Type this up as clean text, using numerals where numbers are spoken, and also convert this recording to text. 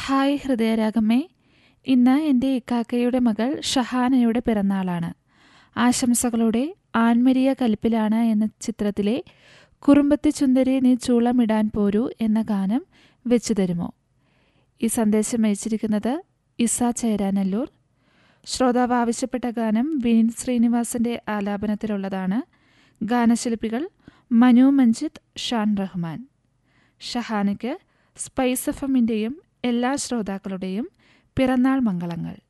Hi ഹൃദയരാഗമേ, ഇന്ന് എൻ്റെ ഇക്കാക്കയുടെ മകൾ ഷഹാനയുടെ പിറന്നാളാണ്. ആശംസകളോടെ ആൻമരിയ കലിപ്പിലാണ് എന്ന ചിത്രത്തിലെ കുറുമ്പത്തി ചുന്ദരി നീ ചൂളമിടാൻ പോരൂ എന്ന ഗാനം വെച്ചു തരുമോ? ഈ സന്ദേശം അയച്ചിരിക്കുന്നത് ഇസ ചേരാനല്ലൂർ. ശ്രോതാവ് ആവശ്യപ്പെട്ട ഗാനം വിനീത് ശ്രീനിവാസന്റെ ആലാപനത്തിലുള്ളതാണ്. ഗാനശില്പികൾ മനു മഞ്ജിത്ത്, ഷാൻ റഹ്മാൻ. ഷഹാനയ്ക്ക് സ്പൈസ് എഫ്എമ്മിൻ്റെയും എല്ലാ ശ്രോതാക്കളുടെയും പിറന്നാൾ മംഗളങ്ങൾ.